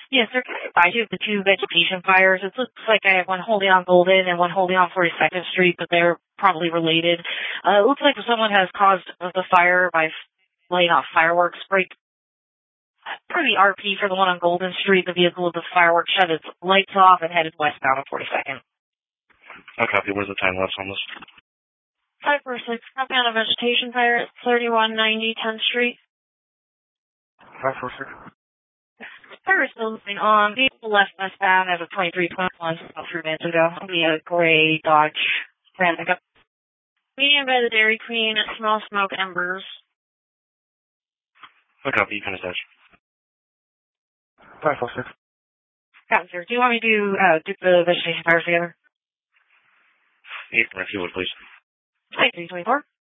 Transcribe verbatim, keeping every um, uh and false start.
Yes, sir. Can I advise you of the two vegetation fires? It looks like I have one holding on Golden and one holding on forty-second Street, but they're probably related. Uh, it looks like someone has caused the fire by laying off fireworks. Break pretty R P for the one on Golden Street. The vehicle with the fireworks shut its lights off and headed westbound on forty-second. I'll copy. Where's the time lapse on this? five four six, copy on a vegetation fire at thirty-one ninety tenth Street. five four six. Fire is still moving on. Vehicle left westbound as of twenty-three twenty-one about three minutes ago. It'll be a gray Dodge Ram pickup. Median by the Dairy Queen, small smoke embers. I'll copy. You can attach. five four six. Got it, sir. Do you want me to uh, do the vegetation fires together? Yeah, if you would, please. twenty-three twenty-four.